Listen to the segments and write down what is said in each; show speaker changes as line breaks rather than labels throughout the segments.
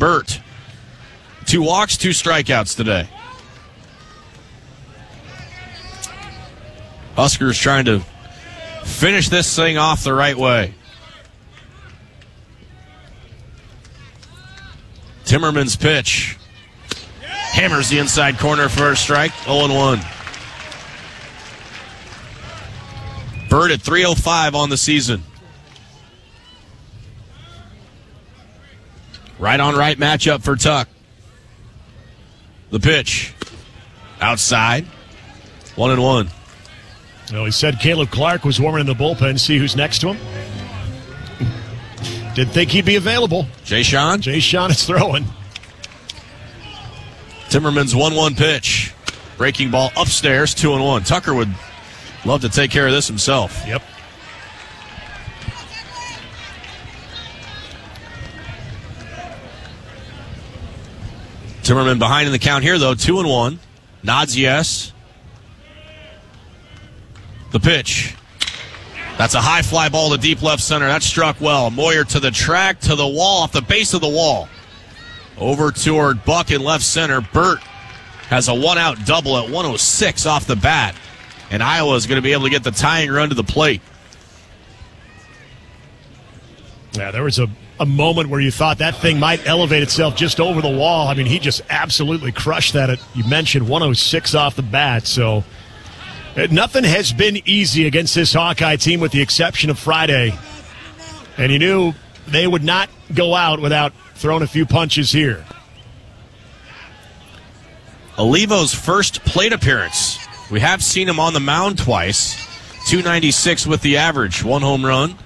Burt. 2 walks, 2 strikeouts today. Huskers trying to finish this thing off the right way. Timmerman's pitch. Hammers the inside corner for a strike. 0-1. Burt at .305 on the season. Right on right matchup for Tuck. The pitch. Outside. 1-1.
Well, he said Caleb Clark was warming in the bullpen. See who's next to him. Didn't think he'd be available.
Jay Sean
is throwing.
Timmerman's 1-1 pitch. Breaking ball upstairs, 2-1. Tucker would love to take care of this himself.
Yep.
Timmerman behind in the count here, though. 2-1. Nods yes. The pitch. That's a high fly ball to deep left center. That struck well. Moyer to the track, to the wall, off the base of the wall. Over toward Buck in left center. Burt has a 1-out double at 106 off the bat. And Iowa is going to be able to get the tying run to the plate.
Yeah, there was a moment where you thought that thing might elevate itself just over the wall. I mean, he just absolutely crushed that. You mentioned 106 off the bat, so nothing has been easy against this Hawkeye team with the exception of Friday. And you knew they would not go out without throwing a few punches here.
Olivo's first plate appearance. We have seen him on the mound twice. .296 with the average. 1 home run.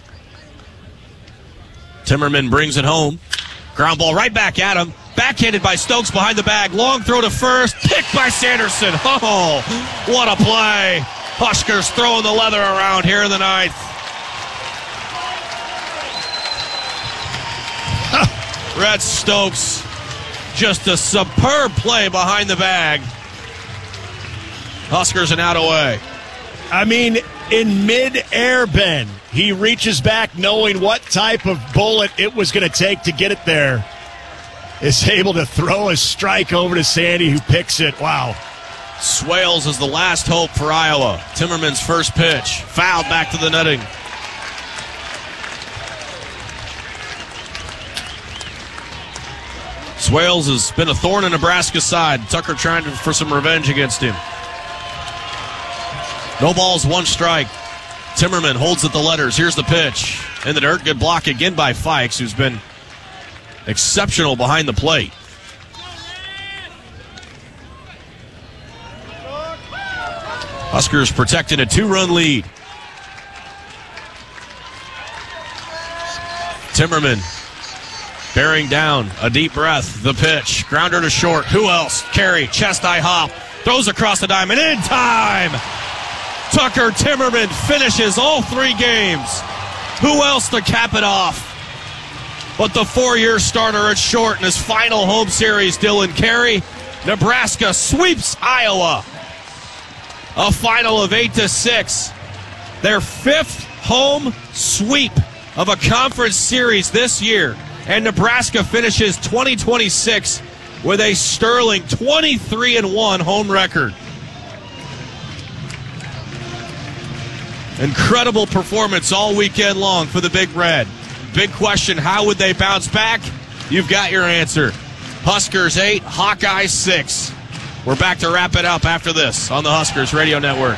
Timmerman brings it home. Ground ball right back at him. Backhanded by Stokes behind the bag. Long throw to first. Picked by Sanderson. Oh, what a play. Huskers throwing the leather around here in the 9th. Rhett Stokes. Just a superb play behind the bag. Huskers an out away.
I mean, in mid-air, Ben, he reaches back knowing what type of bullet it was going to take to get it there. Is able to throw a strike over to Sandy, who picks it. Wow.
Swales is the last hope for Iowa. Timmerman's first pitch. Fouled back to the netting. Swales has been a thorn in Nebraska's side. Tucker trying for some revenge against him. No balls, 1 strike. Timmerman holds at the letters. Here's the pitch. In the dirt. Good block again by Fikes, who's been exceptional behind the plate. Huskers protecting a 2-run lead. Timmerman bearing down, a deep breath, the pitch. Grounder to short. Who else? Carey, chest-high hop. Throws across the diamond. In time! Tucker Timmerman finishes all 3 games. Who else to cap it off but the 4-year starter at short in his final home series, Dylan Carey? Nebraska sweeps Iowa. A final of 8-6. Their 5th home sweep of a conference series this year. And Nebraska finishes 2026 with a sterling 23-1 home record. Incredible performance all weekend long for the Big Red. Big question, how would they bounce back? You've got your answer. Huskers 8, Hawkeyes 6. We're back to wrap it up after this on the Huskers Radio Network.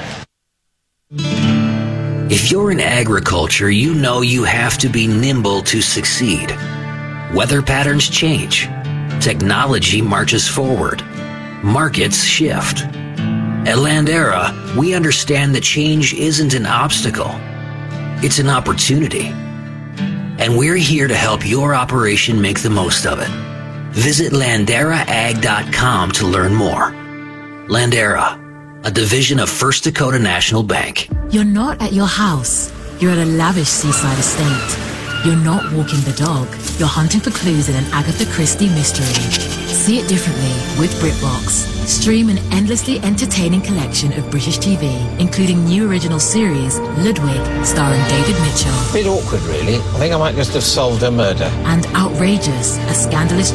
If you're in agriculture, you know you have to be nimble to succeed. Weather patterns change. Technology marches forward. Markets shift. At Landera, we understand that change isn't an obstacle. It's an opportunity. And we're here to help your operation make the most of it. Visit LanderaAg.com to learn more. Landera, a division of First Dakota National Bank.
You're not at your house. You're at a lavish seaside estate. You're not walking the dog. You're hunting for clues in an Agatha Christie mystery. See it differently with BritBox. Stream an endlessly entertaining collection of British TV, including new original series, Ludwig, starring David Mitchell.
Bit awkward, really. I think I might just have solved a murder.
And Outrageous, a scandalous